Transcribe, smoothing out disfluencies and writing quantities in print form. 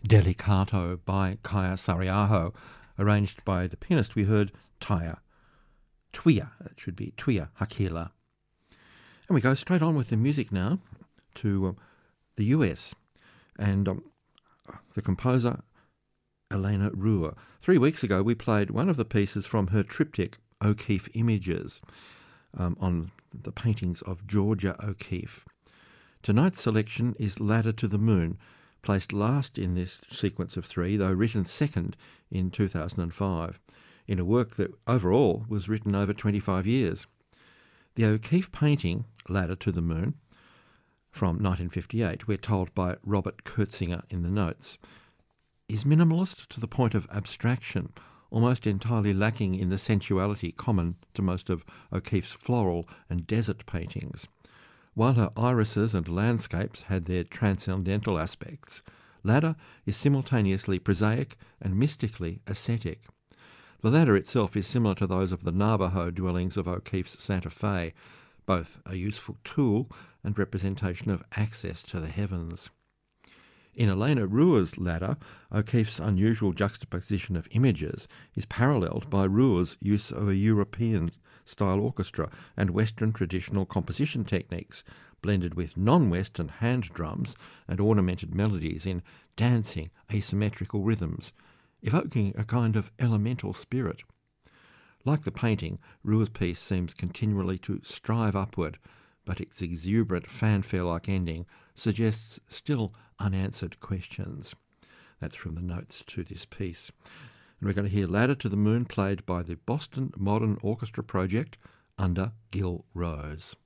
Delicato by Kaya Sariaho, arranged by the pianist we heard, Taya. Tuia, it should be Tuia Hakila. And we go straight on with the music now to the US and the composer Elena Ruhr. 3 weeks ago we played one of the pieces from her triptych O'Keeffe Images on the paintings of Georgia O'Keeffe. Tonight's selection is Ladder to the Moon, placed last in this sequence of three, though written second in 2005, in a work that overall was written over 25 years. The O'Keeffe painting, Ladder to the Moon, from 1958, we're told by Robert Kurtzinger in the notes, is minimalist to the point of abstraction, almost entirely lacking in the sensuality common to most of O'Keeffe's floral and desert paintings. While her irises and landscapes had their transcendental aspects, Ladder is simultaneously prosaic and mystically ascetic. The ladder itself is similar to those of the Navajo dwellings of O'Keeffe's Santa Fe, both a useful tool and representation of access to the heavens. In Elena Ruhr's Ladder, O'Keeffe's unusual juxtaposition of images is paralleled by Ruhr's use of a European-style orchestra and Western traditional composition techniques, blended with non-Western hand drums and ornamented melodies in dancing, asymmetrical rhythms, evoking a kind of elemental spirit. Like the painting, Ruhr's piece seems continually to strive upward, but its exuberant fanfare-like ending suggests still unanswered questions. That's from the notes to this piece. And we're going to hear Ladder to the Moon played by the Boston Modern Orchestra Project under Gil Rose.